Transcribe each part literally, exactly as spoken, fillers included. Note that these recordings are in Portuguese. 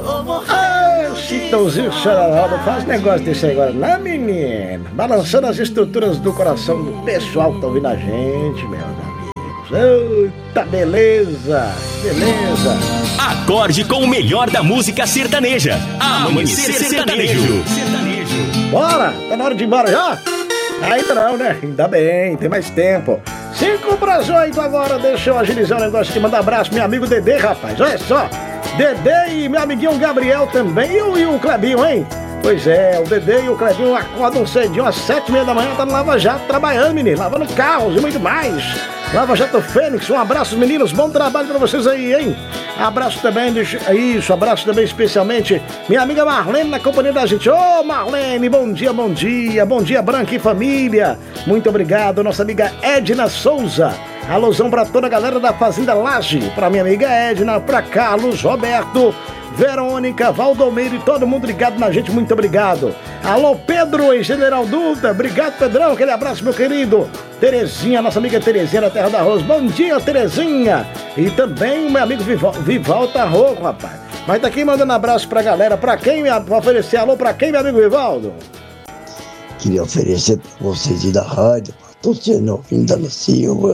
Ah, Chitãozinho Chororó, não faz negócio desse aí agora, não, menino. Balançando as estruturas do coração do pessoal que tá ouvindo a gente, meus amigos. Eita, beleza, beleza. Acorde com o melhor da música sertaneja. Amanhecer Sertanejo. Bora, tá na hora de ir embora já? Ainda não, né? Ainda bem, tem mais tempo. Cinco para as oito agora, deixa eu agilizar o negócio aqui, mandar abraço pro meu amigo Dedê, rapaz, olha só. Dedê e meu amiguinho Gabriel também, e o, e o Clebinho, hein? Pois é, o Dedê e o Clebinho acordam cedinho às sete e meia da manhã, tá no Lava Jato trabalhando, menino, lavando carros e muito mais. Lava Jato Fênix, um abraço, meninos, bom trabalho pra vocês aí, hein? Abraço também, isso, abraço também especialmente minha amiga Marlene na companhia da gente. Ô, oh, Marlene, bom dia, bom dia, bom dia, Branca e família. Muito obrigado, nossa amiga Edna Souza. Alusão pra toda a galera da Fazenda Laje, pra minha amiga Edna, pra Carlos, Roberto, Verônica, Valdomiro e todo mundo ligado na gente, muito obrigado. Alô, Pedro e General Dutra, obrigado, Pedrão, aquele abraço, meu querido. Terezinha, nossa amiga Terezinha da Terra da Rosa, bom dia, Terezinha. E também o meu amigo Vival, Vivaldo Roco, rapaz. Mas tá aqui mandando abraço pra galera, pra quem, pra oferecer alô, pra quem, meu amigo Vivaldo? Queria oferecer pra vocês aí da rádio, pra todos vocês ouvindo, Dana Silva,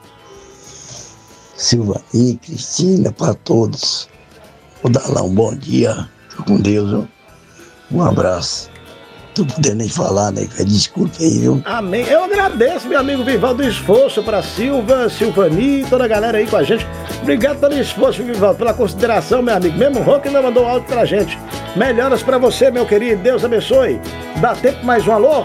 Silvani, Cristina, pra todos. Vou dar lá um bom dia, fica com Deus, viu? Um abraço. Tô podendo nem falar, né? Desculpe aí, viu? Amém. Eu agradeço, meu amigo Vivaldo, do esforço pra Silva, Silvani, toda a galera aí com a gente. Obrigado pelo esforço, Vivaldo, pela consideração, meu amigo. Mesmo o Roque não mandou áudio pra gente. Melhoras pra você, meu querido. Deus abençoe. Dá tempo mais um alô?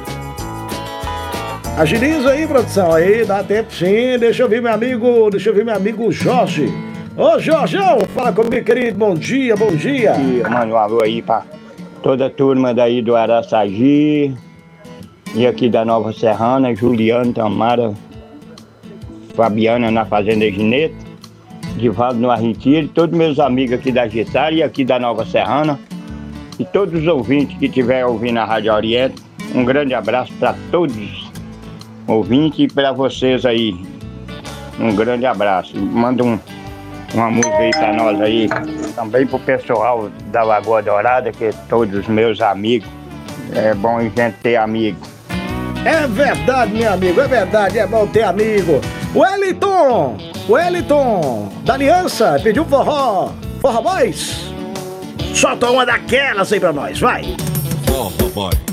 Agiliza aí, produção. Aí, dá tempo sim. Deixa eu ver, meu amigo. Deixa eu ver, meu amigo Jorge. Ô, Jorgeão, fala comigo, querido. Bom dia, bom dia. E manda um alô aí pra toda a turma daí do Araçagi e aqui da Nova Serrana, Juliano, Tamara, Fabiana na Fazenda Gineta, Divaldo no Arretiro, todos meus amigos aqui da Getara e aqui da Nova Serrana e todos os ouvintes que estiverem ouvindo a Rádio Oriente. Um grande abraço para todos os ouvintes e para vocês aí. Um grande abraço. Manda um Uma música aí pra nós aí, também pro pessoal da Lagoa Dourada, que é todos os meus amigos. É bom a gente ter amigo. É verdade, meu amigo, é verdade, é bom ter amigo. Wellington, Wellington, da Aliança, pediu forró, forró boys. Solta uma daquelas aí pra nós, vai. Forró boys.